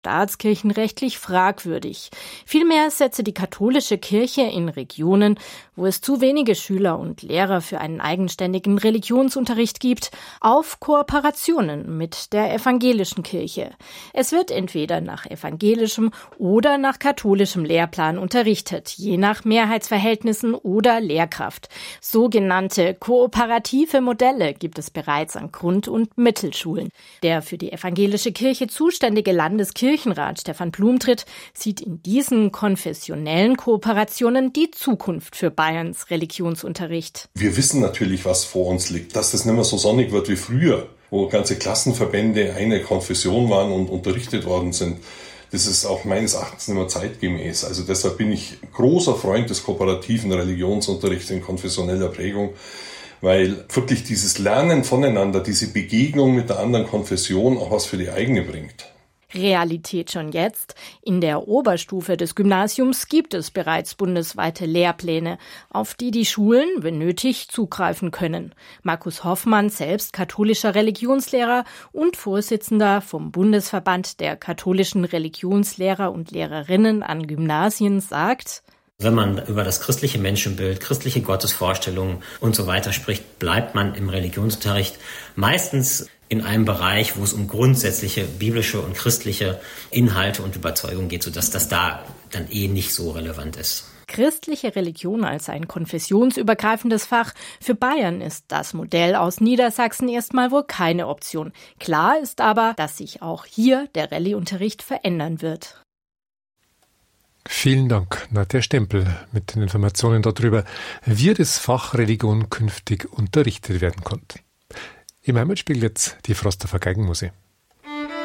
staatskirchenrechtlich fragwürdig. Vielmehr setze die katholische Kirche in Regionen, wo es zu wenige Schüler und Lehrer für einen eigenständigen Religionsunterricht gibt, auf Kooperationen mit der evangelischen Kirche. Es wird entweder nach evangelischem oder nach katholischem Lehrplan unterrichtet, je nach Mehrheitsverhältnissen oder Lehrkraft. Sogenannte kooperative Modelle gibt es bereits an Grund- und Mittelschulen. Der für die evangelische Kirche zuständige Landeskirchenrat Stefan Blumtritt sieht in diesen konfessionellen Kooperationen die Zukunft für Bayerns Religionsunterricht. Wir wissen natürlich, was vor uns liegt, dass das nicht mehr so sonnig wird wie früher, wo ganze Klassenverbände eine Konfession waren und unterrichtet worden sind. Das ist auch meines Erachtens nicht mehr zeitgemäß. Also deshalb bin ich großer Freund des kooperativen Religionsunterrichts in konfessioneller Prägung, weil wirklich dieses Lernen voneinander, diese Begegnung mit der anderen Konfession auch was für die eigene bringt. Realität schon jetzt. In der Oberstufe des Gymnasiums gibt es bereits bundesweite Lehrpläne, auf die die Schulen, wenn nötig, zugreifen können. Markus Hoffmann, selbst katholischer Religionslehrer und Vorsitzender vom Bundesverband der katholischen Religionslehrer und Lehrerinnen an Gymnasien, sagt: Wenn man über das christliche Menschenbild, christliche Gottesvorstellungen und so weiter spricht, bleibt man im Religionsunterricht meistens in einem Bereich, wo es um grundsätzliche biblische und christliche Inhalte und Überzeugungen geht, sodass das da dann nicht so relevant ist. Christliche Religion als ein konfessionsübergreifendes Fach. Für Bayern ist das Modell aus Niedersachsen erstmal wohl keine Option. Klar ist aber, dass sich auch hier der Rallye-Unterricht verändern wird. Vielen Dank, Nadja Stempel, mit den Informationen darüber, wie das Fach Religion künftig unterrichtet werden konnte. Im Heimatspiel jetzt die Frostorfer Geigenmusik.